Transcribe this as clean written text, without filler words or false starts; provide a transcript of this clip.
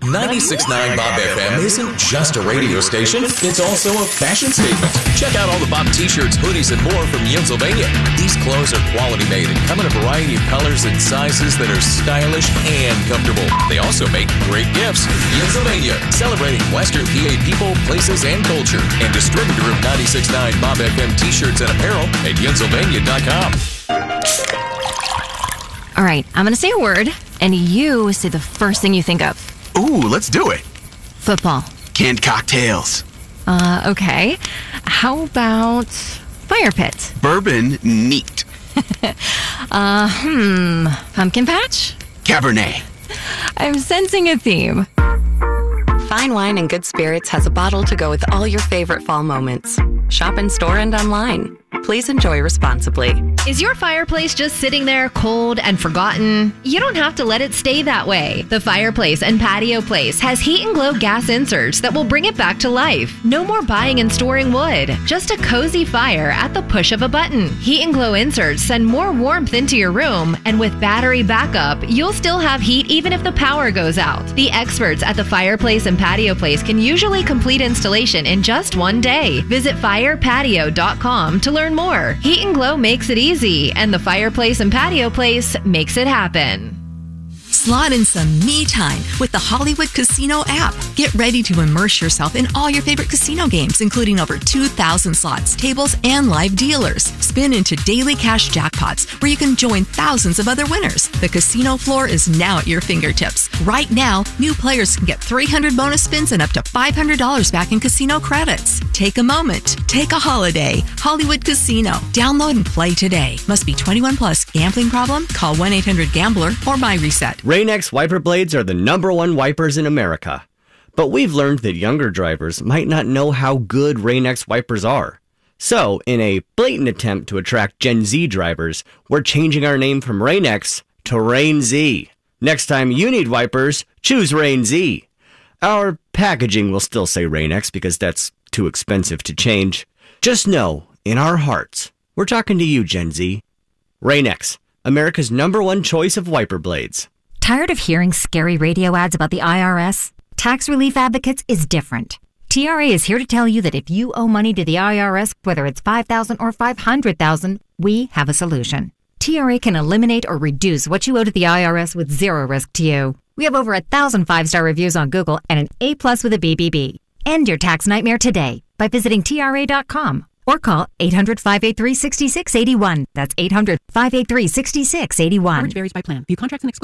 96.9 Bob FM isn't just a radio station, it's also a fashion statement. Check out all the Bob t-shirts, hoodies, and more from Yinsylvania. These clothes are quality made and come in a variety of colors and sizes that are stylish and comfortable. They also make great gifts. Yinsylvania, celebrating Western PA people, places, and culture. And distributor of 96.9 Bob FM t-shirts and apparel at Yinsylvania.com. All right, I'm going to say a word, and you say the first thing you think of. Ooh, let's do it. Football. Canned cocktails. Okay. How about fire pit? Bourbon neat. Pumpkin patch? Cabernet. I'm sensing a theme. Fine Wine and Good Spirits has a bottle to go with all your favorite fall moments. Shop in store and online. Please enjoy responsibly. Is your fireplace just sitting there cold and forgotten? You don't have to let it stay that way. The Fireplace and Patio Place has Heat and Glow gas inserts that will bring it back to life. No more buying and storing wood. Just a cozy fire at the push of a button. Heat and Glow inserts send more warmth into your room, and with battery backup, you'll still have heat even if the power goes out. The experts at the Fireplace and Patio Place can usually complete installation in just one day. Visit firepatio.com to learn more. Heat and Glow makes it easy, and the Fireplace and Patio Place makes it happen. Slot in some me time with the Hollywood Casino app. Get ready to immerse yourself in all your favorite casino games, including over 2,000 slots, tables, and live dealers. Spin into daily cash jackpots where you can join thousands of other winners. The casino floor is now at your fingertips. Right now, new players can get 300 bonus spins and up to $500 back in casino credits. Take a moment. Take a holiday. Hollywood Casino. Download and play today. Must be 21 plus. Gambling problem? Call 1-800-GAMBLER or buy reset. Rain-X wiper blades are the #1 wipers in America. But we've learned that younger drivers might not know how good Rain-X wipers are. So, in a blatant attempt to attract Gen Z drivers, we're changing our name from Rain-X to Rain-Z. Next time you need wipers, choose Rain-Z. Our packaging will still say Rain-X because that's too expensive to change. Just know, in our hearts, we're talking to you, Gen Z. Rain-X, America's #1 choice of wiper blades. Tired of hearing scary radio ads about the IRS? Tax Relief Advocates is different. TRA is here to tell you that if you owe money to the IRS, whether it's $5,000 or $500,000, we have a solution. TRA can eliminate or reduce what you owe to the IRS with zero risk to you. We have over 1,000 5-star reviews on Google and an A+ with a BBB. End your tax nightmare today by visiting TRA.com or call 800-583-6681. That's 800-583-6681. Coverage varies by plan. View contracts and exclusions.